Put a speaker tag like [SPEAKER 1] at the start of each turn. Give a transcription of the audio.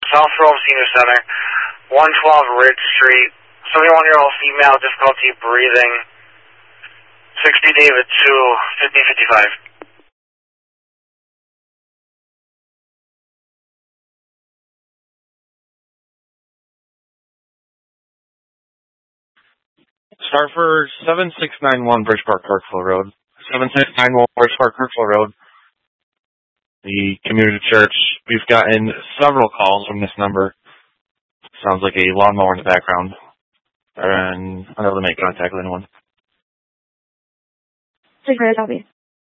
[SPEAKER 1] South Grove Senior Center, 112 Ridge Street. 71-year-old female, difficulty breathing. 60 David 2, 5055.
[SPEAKER 2] Start for 7691 Bridgeport Kirksville Road. 7691 Bridgeport Kirksville Road. The community church. We've gotten several calls from this number. Sounds like a lawnmower in the background. And unable to make contact with anyone.
[SPEAKER 3] 6 copy.